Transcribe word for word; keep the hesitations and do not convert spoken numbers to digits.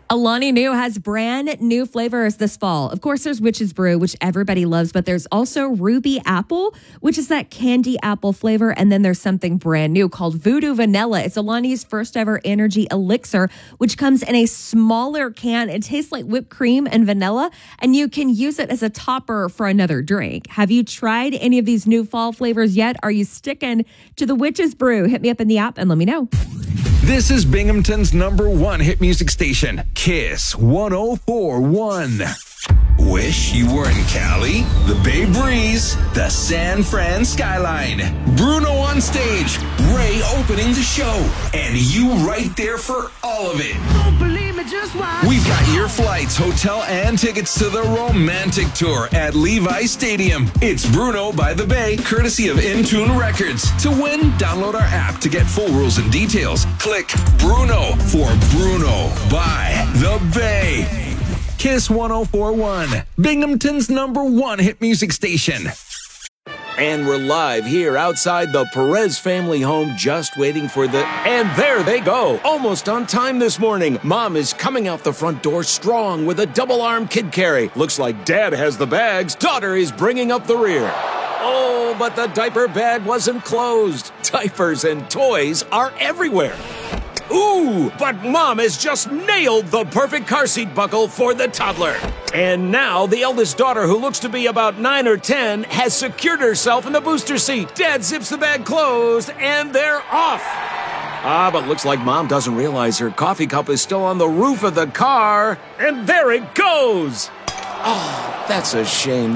Alani Nu has brand new flavors this fall. Of course, there's Witch's Brew, which everybody loves, but there's also Ruby Apple, which is that candy apple flavor. And then there's something brand new called Voodoo Vanilla. It's Alani's first ever energy elixir, which comes in a smaller can. It tastes like whipped cream and vanilla, and you can use it as a topper for another drink. Have you tried any of these new fall flavors yet? Are you sticking to the Witch's Brew? Hit me up in the app and let me know. This is Binghamton's number one hit music station, Kiss one oh four point one. Wish you were in Cali, the Bay Breeze, the San Fran skyline, Bruno on stage, Ray opening the show, and you right there for all of it. Don't believe me, just watch. We've got your flights, hotel, and tickets to the Romantic Tour at Levi Stadium. It's Bruno by the Bay, courtesy of Intune Records. To win, download our app to get full rules and details. Click Bruno for Bruno by the Bay. Kiss one oh four point one, Binghamton's number one hit music station. And we're live here outside the Perez family home, just waiting for the... And there they go, almost on time this morning. Mom is coming out the front door strong with a double-arm kid carry. Looks like Dad has the bags. Daughter is bringing up the rear. Oh, but the diaper bag wasn't closed. Diapers and toys are everywhere. Ooh, but Mom has just nailed the perfect car seat buckle for the toddler. And now the eldest daughter, who looks to be about nine or ten, has secured herself in the booster seat. Dad zips the bag closed, and they're off. Ah, but looks like Mom doesn't realize her coffee cup is still on the roof of the car. And there it goes. Oh, that's a shame.